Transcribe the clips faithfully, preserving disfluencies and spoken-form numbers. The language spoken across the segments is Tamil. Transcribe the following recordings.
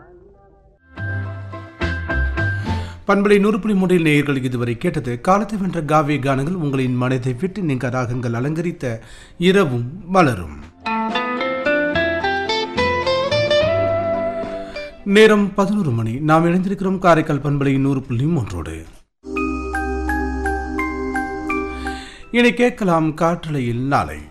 பண்பலை நூறு புள்ளி மூன்றில் நேயர்கள் இதுவரை கேட்டது காலத்தை வென்ற காவிய கானங்கள் உங்களின் மனதை விட்டு நீங்க ராகங்கள் அலங்கரித்த இரவும் மலரும். நேரம் பதினோரு மணி. நாம் இணைந்திருக்கிறோம் காரைக்கால் பண்பலை நூறு புள்ளி மூன்றோடு. இனி கேட்கலாம் காற்றலையில் நாளை.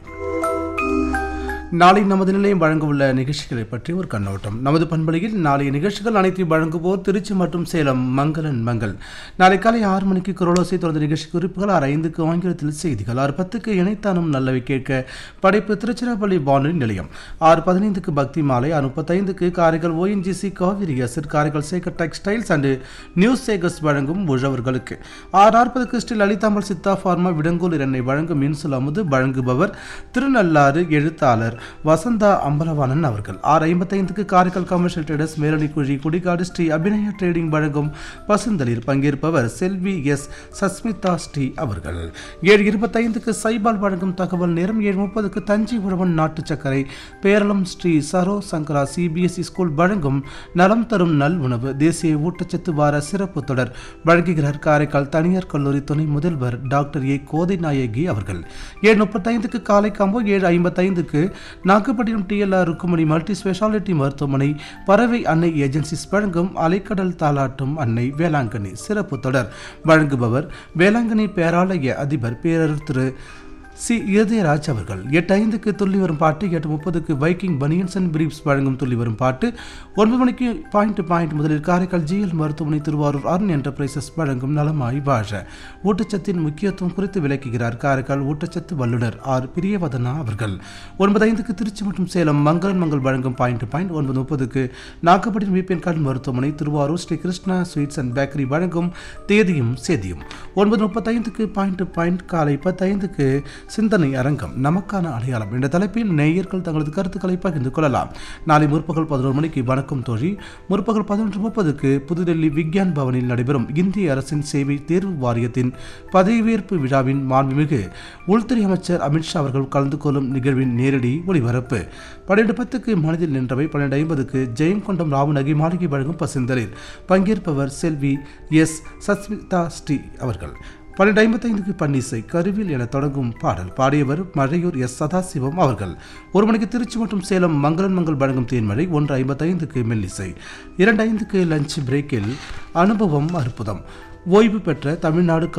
நாளை நமது நிலையம் வழங்க உள்ள நிகழ்ச்சிகளை பற்றி ஒரு கண்ணோட்டம். நமது பண்பலையில் நாளைய நிகழ்ச்சிகள் அனைத்தையும் வழங்குவோர் திருச்சி மற்றும் சேலம் மங்களன் மங்கள். நாளை காலை ஆறு மணிக்கு குரலோசை தொடர்ந்த நிகழ்ச்சி குறிப்புகள், ஆறு ஐந்துக்கு ஆங்கிலத்தில் செய்திகள், ஆறு பத்துக்கு இணைத்தானும் நல்லவை கேட்க படைப்பு திருச்சிராப்பள்ளி வானொலி நிலையம், ஆறு பதினைந்துக்கு பக்தி மாலை, ஆறு முப்பத்தைந்துக்கு Karaikal ONGC Kaveri Asr Karaikal Sekar textiles and news Sekar's வழங்கும் உழவர்களுக்கு, ஆறு நாற்பதுக்கு ஸ்ரீ லலிதாமல் சித்தா ஃபார்மா விடங்கோல் எண்ணெய் வழங்கும் மின்சுல் அமுது வழங்குபவர் திருநள்ளாறு எழுத்தாளர் வசந்தா அம்பலவாணன் அவர்கள், ஆறு ஐம்பத்தைந்துக்கு Karaikal commercial traders Melanikuzhi Kudikadu Sri Abhinaya trading வழங்கும் பசுந்தளிர் பங்கேற்பவர் செல்வி எஸ் சஸ்மிதா ஸ்ரீ அவர்கள், ஏழு இருபத்தைந்துக்கு சைபால் வழங்கும் தகவல் நேரம், ஏழு முப்பதுக்கு தஞ்சை உழவன் நாட்டு சர்க்கரை பேரளம் ஸ்ரீ சரோ சங்கரா சிபிஎஸ்இ ஸ்கூல் வழங்கும் நலம் தரும் நல் உணவு தேசிய ஊட்டச்சத்து வார சிறப்பு தொடர் வழங்குகிறார் காரைக்கால் தனியார் கல்லூரி துணை முதல்வர் டாக்டர் ஏ கோதை நாயகி அவர்கள், ஏழு முப்பத்தைந்துக்கு காலை காம்போ, ஏழு ஐம்பத்தைந்துக்கு Nagapattinam DLR Rukmani multi speciality மருத்துவமனை பறவை அன்னை ஏஜென்சிஸ் வழங்கும் அலைக்கடல் தாலாட்டும் அன்னை வேளாங்கண்ணி சிறப்பு தொடர் வழங்குபவர் வேளாங்கண்ணி பேராலய அதிபர் பேரர் திரு சி இதயராஜ் அவர்கள், எட்டு ஐந்துக்கு துள்ளி வரும் பாட்டு, எட்டு முப்பதுக்கு வைக்கிங் பனியன்ஸ் அண்ட் பிரீப்ஸ் வழங்கும் துள்ளி வரும் பாட்டு, ஒன்பது மணிக்கு பாயிண்ட் பாயிண்ட் முதலில் காரைக்கால் ஜிஎல் மருத்துவமனை திருவாரூர் அருண் என்டர்பிரைசஸ் வழங்கும் நலமாய் வாழ ஊட்டச்சத்தின் முக்கியத்துவம் குறித்து விளக்குகிறார் காரைக்கால் ஊட்டச்சத்து வல்லுநர் ஆர் பிரியவதனா அவர்கள், ஒன்பது ஐந்துக்கு திருச்சி மற்றும் சேலம் மங்களன் மங்கள் வழங்கும் பாயிண்ட் பாயிண்ட், ஒன்பது முப்பதுக்கு நாகப்பட்டினம் விபிஎன்கார்டு மருத்துவமனை Thiruvarur Sri Krishna sweets and bakery வழங்கும் தேதியும் சேதியும், ஒன்பது முப்பத்தைந்துக்கு பாயிண்ட் பாயிண்ட், காலை பத்தைந்துக்கு சிந்தனை அரங்கம் நமக்கான அடையாளம் என்ற தலைப்பில் நேயர்கள் தங்களது கருத்துக்களை பகிர்ந்து கொள்ளலாம். நாளை முற்பகல் பதினோரு மணிக்கு வணக்கம் தோழி, முற்பகல் பதினொன்று முப்பதுக்கு புதுடெல்லி விக்யான் பவனில் நடைபெறும் இந்திய அரசின் சேவை தேர்வு வாரியத்தின் பதவியேற்பு விழாவின் மாண்புமிகு உள்துறை அமைச்சர் அமித்ஷா அவர்கள் கலந்து கொள்ளும் நிகழ்வின் நேரடி ஒளிபரப்பு, பன்னிரண்டு பத்துக்கு மனதில் நின்றவை, பன்னிரண்டு ஐம்பதுக்கு ஜெயங்கொண்டம் ராமநகி மாளிகை வழங்கும் பசுந்தளிர் பங்கேற்பவர் செல்வி எஸ் சஸ்மிதா ஸ்ரீ அவர்கள், பன்னிரண்டு ஐம்பத்தைந்துக்கு பன்னிசை கருவில் என தொடங்கும் பாடல் பாடியவர் மழையூர் எஸ் சதாசிவம் அவர்கள், ஒரு மணிக்கு திருச்சி மற்றும் சேலம் மங்களன் மங்கள் வழங்கும் தேன்மழை, ஒன்று ஐம்பத்தைந்துக்கு மெல்லிசை, இரண்டு ஐந்துக்கு லஞ்ச் பிரேக்கில் அனுபவம் அற்புதம் ஓய்வு பெற்ற தமிழ்நாடு